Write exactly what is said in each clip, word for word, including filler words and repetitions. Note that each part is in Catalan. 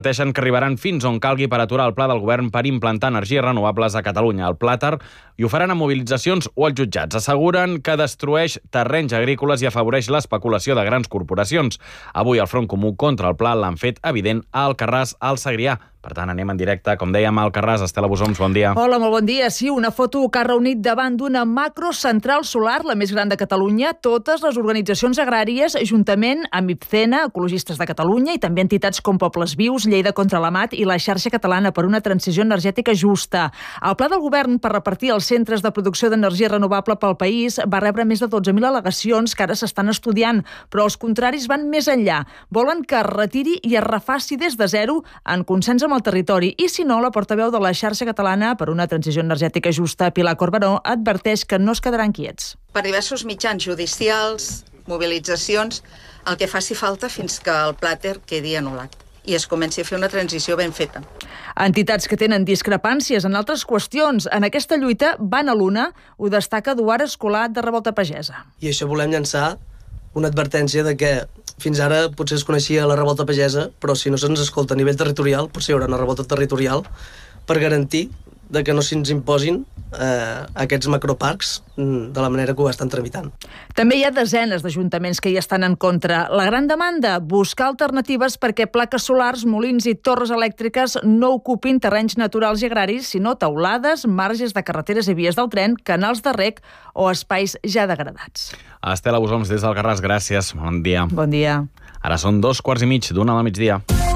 Deixen que arribaran fins on calgui per aturar el pla del govern per implantar energies renovables a Catalunya, al Plàter, i ho faran amb mobilitzacions o als jutjats. Asseguren que destrueix terrenys agrícoles i afavoreix l'especulació de grans corporacions. Avui el Front Comú contra el pla l'han fet evident a Alcarràs, al Segrià. Per tant, anem en directe, com dèiem, a Alcarràs. Estela Bosoms, bon dia. Hola, molt bon dia. Sí, una foto que ha reunit davant d'una macrocentral solar, la més gran de Catalunya, totes les organitzacions agràries, juntament amb IPCENA, Ecologistes de Catalunya, i també entitats com Pobles Vius, Lleida contra la Mat i la Xarxa Catalana per una Transició Energètica Justa. El pla del govern per repartir els centres de producció d'energia renovable pel país va rebre més de dotze mil al·legacions que ara s'estan estudiant, però els contraris van més enllà. Volen que es retiri i es refaci des de zero en consens amb el territori, i si no, la portaveu de la Xarxa Catalana per una Transició Energètica Justa, Pilar Corberó, adverteix que no es quedaran quiets. Per diversos mitjans judicials, mobilitzacions, el que faci falta fins que el Plàter quedi anul·lat i es comenci a fer una transició ben feta. Entitats que tenen discrepàncies en altres qüestions. En aquesta lluita van a l'una, ho destaca Eduard Escolar de Revolta Pagesa. I això volem llançar una advertència de que fins ara potser es coneixia la revolta pagesa, però si no se'ns escolta a nivell territorial, potser hi haurà una revolta territorial per garantir de que no se'ns imposin eh, aquests macroparcs de la manera que ho estan tramitant. També hi ha desenes d'ajuntaments que hi estan en contra. La gran demanda, buscar alternatives perquè plaques solars, molins i torres elèctriques no ocupin terrenys naturals i agraris, sinó teulades, marges de carreteres i vies del tren, canals de reg o espais ja degradats. Estela Bosoms, des d'Alcarràs, gràcies. Bon dia. Bon dia. Ara són dos quarts i mig d'una al migdia.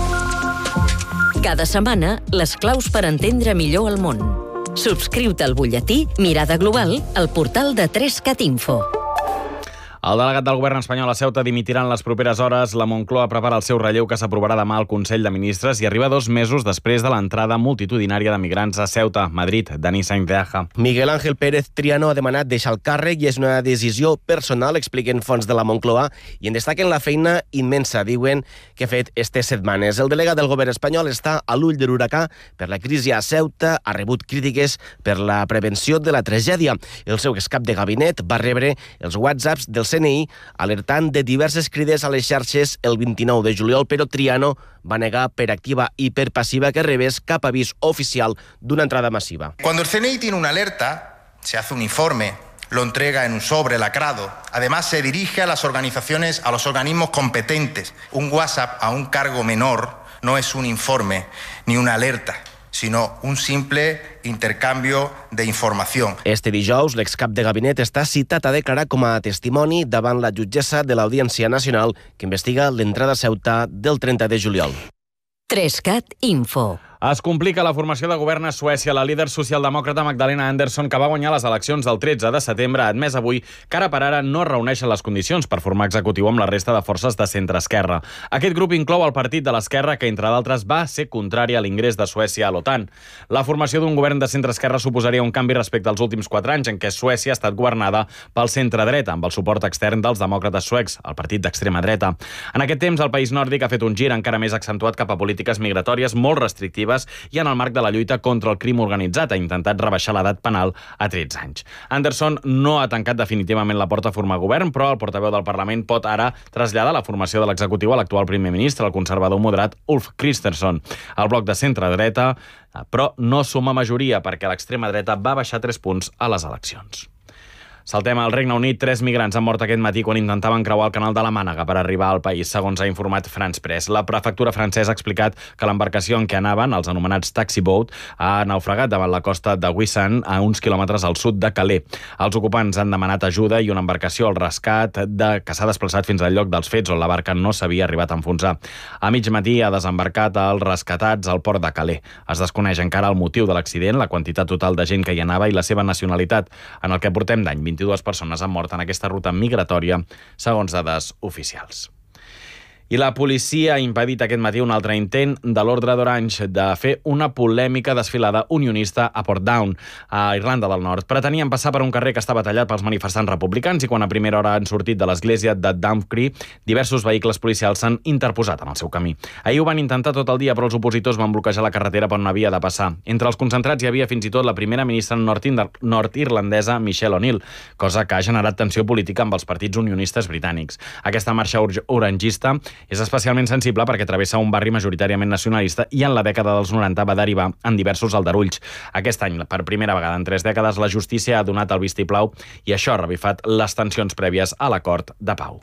Cada setmana, les claus per entendre millor el món. Subscriu-te al butlletí Mirada Global al portal de tres cat info. El delegat del govern espanyol a Ceuta dimitirà en les properes hores. La Moncloa prepara el seu relleu que s'aprovarà demà al Consell de Ministres i arriba dos mesos després de l'entrada multitudinària de migrants a Ceuta, Madrid. Dani Sainz de Aja. Miguel Ángel Pérez Triano ha demanat deixar el càrrec i és una decisió personal, expliquen fonts de la Moncloa, i en destaquen la feina immensa, diuen, que ha fet estes setmanes. El delegat del govern espanyol està a l'ull de l'huracà per la crisi a Ceuta, ha rebut crítiques per la prevenció de la tragèdia. El seu excap de gabinet va rebre els whatsapps del C N I alertant de diverses crides a les xarxes el vint-i-nou de juliol, però Triano va negar per activa i per passiva que rebés cap avís oficial d'una entrada massiva. Cuando el C N I tiene una alerta, se hace un informe, lo entrega en un sobre lacrado. Además, se dirige a las organizaciones, a los organismos competentes. Un WhatsApp a un cargo menor no es un informe ni una alerta, sinó un simple intercanvi d'informació. Este dijous, l'excap de gabinet està citat a declarar com a testimoni davant la jutgessa de l'Audiència Nacional que investiga l'entrada a Ceuta del trenta de juliol. tres cat info. Es complica la formació de govern a Suècia. La líder socialdemòcrata Magdalena Andersson, que va guanyar les eleccions del tretze de setembre, ha admès avui que ara per ara no reuneixen les condicions per formar executiu amb la resta de forces de centre-esquerra. Aquest grup inclou el partit de l'esquerra, que, entre d'altres, va ser contrari a l'ingrés de Suècia a l'OTAN. La formació d'un govern de centre-esquerra suposaria un canvi respecte als últims quatre anys, en què Suècia ha estat governada pel centre-dreta, amb el suport extern dels demòcrates suecs, el partit d'extrema dreta. En aquest temps, el país nòrdic ha fet un gir encara més accentuat cap a polítiques migratòries molt restrictives i en el marc de la lluita contra el crim organitzat ha intentat rebaixar l'edat penal a tretze anys. Anderson no ha tancat definitivament la porta a formar govern, però el portaveu del Parlament pot ara traslladar la formació de l'executiu a l'actual primer ministre, el conservador moderat Ulf Kristersson. El bloc de centre-dreta, però no suma majoria perquè l'extrema dreta va baixar tres punts a les eleccions. Saltem al Regne Unit. Tres migrants han mort aquest matí quan intentaven creuar el canal de la Mànega per arribar al país, segons ha informat France Press. La prefectura francesa ha explicat que l'embarcació en què anaven, els anomenats taxi boat, ha naufragat davant la costa de Wissant, a uns quilòmetres al sud de Calais. Els ocupants han demanat ajuda i una embarcació al rescat de, que s'ha desplaçat fins al lloc dels fets on la barca no s'havia arribat a enfonsar. A mig matí ha desembarcat els rescatats al port de Calais. Es desconeix encara el motiu de l'accident, la quantitat total de gent que hi anava i la seva nacionalitat. En el que portem d'any, vint-i-dues persones han mort en aquesta ruta migratòria, segons dades oficials. I la policia ha impedit aquest matí un altre intent de l'Ordre d'Orange de fer una polèmica desfilada unionista a Portdown, a Irlanda del Nord. Pretenien passar per un carrer que estava tallat pels manifestants republicans i quan a primera hora han sortit de l'església de Dumfries, diversos vehicles policials s'han interposat en el seu camí. Ahir ho van intentar tot el dia, però els opositors van bloquejar la carretera per on havia de passar. Entre els concentrats hi havia fins i tot la primera ministra nord-irlandesa Michelle O'Neill, cosa que ha generat tensió política amb els partits unionistes britànics. Aquesta marxa orangista És especialment sensible perquè travessa un barri majoritàriament nacionalista i en la dècada dels noranta va derivar en diversos aldarulls. Aquest any, per primera vegada en tres dècades, la justícia ha donat el vistiplau i això ha revifat les tensions prèvies a l'acord de pau.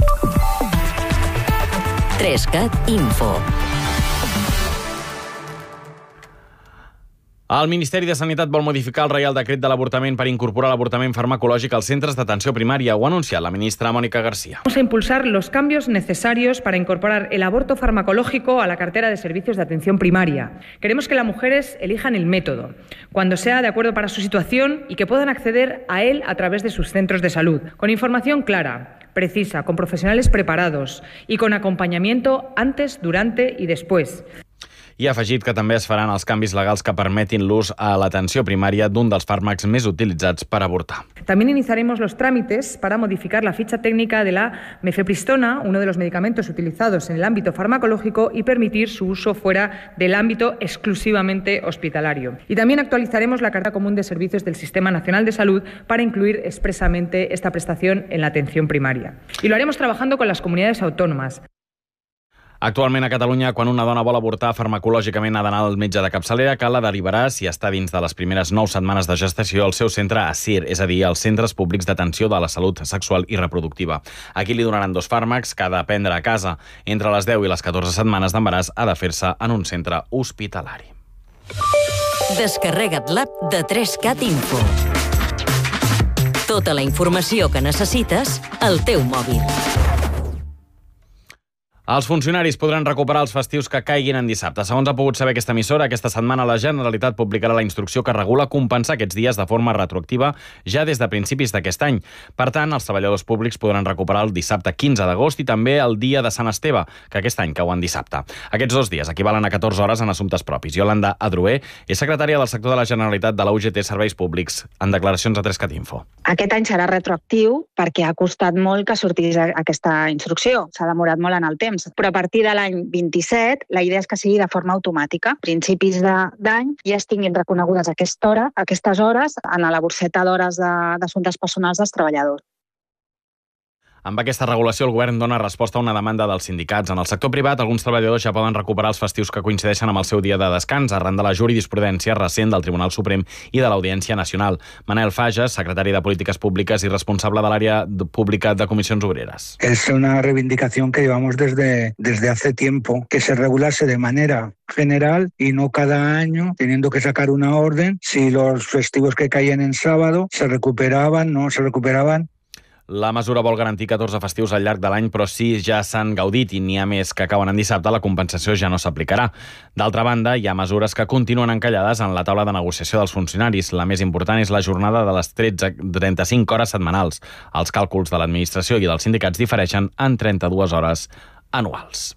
trescat Info. El Ministeri de Sanitat vol modificar el Reial Decret de l'Avortament per incorporar l'avortament farmacològic als centres d'atenció primària. Ho ha anunciat la ministra Mónica García. Vamos a impulsar los cambios necesarios para incorporar el aborto farmacológico a la cartera de servicios de atención primaria. Queremos que las mujeres elijan el método, cuando sea de acuerdo para su situación y que puedan acceder a él a través de sus centros de salud, con información clara, precisa, con profesionales preparados y con acompañamiento antes, durante y después. I ha afegit que també es faran els canvis legals que permetin l'ús a l'atenció primària d'un dels fàrmacs més utilitzats per avortar. También iniciaremos los trámites para modificar la ficha técnica de la mifepristona, uno de los medicamentos utilizados en el ámbito farmacológico, y permitir su uso fuera del ámbito exclusivamente hospitalario. Y también actualizaremos la Carta Común de Servicios del Sistema Nacional de Salud para incluir expresamente esta prestación en la atención primaria. Y lo haremos trabajando con las comunidades autónomas. Actualment a Catalunya, quan una dona vol avortar farmacològicament ha d'anar al metge de capçalera, que la derivarà, si està dins de les primeres nou setmanes de gestació, al seu centre A S I R, és a dir, als Centres Públics d'Atenció de la Salut Sexual i Reproductiva. Aquí li donaran dos fàrmacs que ha de prendre a casa. Entre les deu i les catorze setmanes d'embaràs ha de fer-se en un centre hospitalari. Descarrega't l'app de trescat Info. Tota la informació que necessites al teu mòbil. Els funcionaris podran recuperar els festius que caiguin en dissabte. Segons ha pogut saber aquesta emissora, aquesta setmana la Generalitat publicarà la instrucció que regula compensar aquests dies de forma retroactiva ja des de principis d'aquest any. Per tant, els treballadors públics podran recuperar el dissabte quinze d'agost i també el dia de Sant Esteve, que aquest any cau en dissabte. Aquests dos dies equivalen a catorze hores en assumptes propis. Yolanda Adroer és secretària del sector de la Generalitat de la U G T Serveis Públics, en declaracions a trescat Info. Aquest any serà retroactiu perquè ha costat molt que sortís aquesta instrucció. S'ha demorat molt en el temps. Però a partir de l'any vint-i-set la idea és que sigui de forma automàtica. A principis d'any ja es tinguin reconegudes aquesta hora, aquestes hores en la borseta d'hores d'assumptes personals dels treballadors. Amb aquesta regulació, el govern dona resposta a una demanda dels sindicats. En el sector privat, alguns treballadors ja poden recuperar els festius que coincideixen amb el seu dia de descans, arran de la jurisprudència recent del Tribunal Suprem i de l'Audiència Nacional. Manel Fages, secretari de Polítiques Públiques i responsable de l'àrea pública de Comissions Obreras. Es una reivindicación que llevamos desde, desde hace tiempo, que se regulase de manera general y no cada año teniendo que sacar una orden si los festivos que caían en sábado se recuperaban, no se recuperaban. La mesura vol garantir catorze festius al llarg de l'any, però si ja s'han gaudit i n'hi ha més que cauen en dissabte, la compensació ja no s'aplicarà. D'altra banda, hi ha mesures que continuen encallades en la taula de negociació dels funcionaris. La més important és la jornada de les tretze a trenta-cinc hores setmanals. Els càlculs de l'administració i dels sindicats difereixen en trenta-dues hores anuals.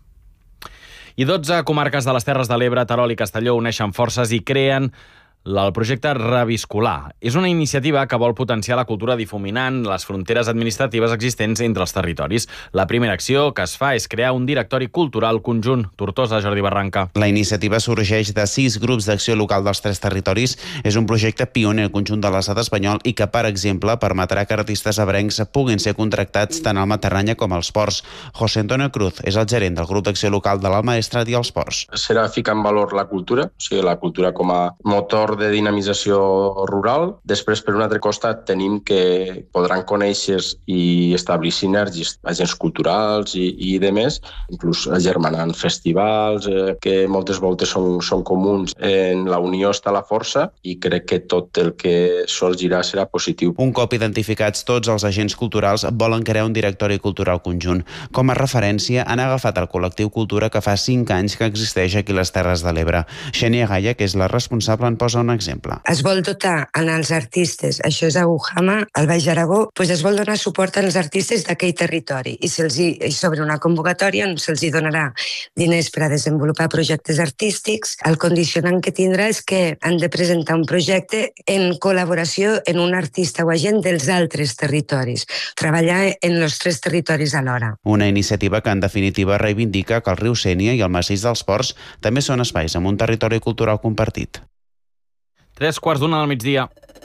I dotze comarques de les Terres de l'Ebre, Terol i Castelló uneixen forces i creen el projecte Reviscolar. És una iniciativa que vol potenciar la cultura difuminant les fronteres administratives existents entre els territoris. La primera acció que es fa és crear un directori cultural conjunt. Tortosa, Jordi Barranca. La iniciativa sorgeix de sis grups d'acció local dels tres territoris. És un projecte pioner al conjunt de l'estat espanyol i que, per exemple, permetrà que artistes ebrencs puguin ser contractats tant al Matarranya com als ports. José Antonio Cruz és el gerent del grup d'acció local de l'Alt Maestrat i els ports. Serà ficar en valor la cultura, o sigui, la cultura com a motor de dinamització rural. Després, per un altre costat, tenim que podran conèixer i establir sinergies agents culturals i, i de més, inclús agermanant festivals eh, que moltes voltes són, són comuns. En la unió està la força i crec que tot el que sorgirà serà positiu. Un cop identificats tots els agents culturals, volen crear un directori cultural conjunt. Com a referència, han agafat el col·lectiu Cultura, que fa cinc anys que existeix aquí a les Terres de l'Ebre. Xènia Gaia, que és la responsable, en posa un exemple. Es vol dotar als artistes, això és a Ujama, al Baix Aragó, doncs es vol donar suport als artistes d'aquell territori i se'ls hi, sobre una convocatòria se'ls hi donarà diners per a desenvolupar projectes artístics. El condicionant que tindrà és que han de presentar un projecte en col·laboració en un artista o agent dels altres territoris, treballar en els tres territoris alhora. Una iniciativa que en definitiva reivindica que el riu Sénia i el massís dels Ports també són espais amb un territori cultural compartit. Tres quarts d'una del migdia.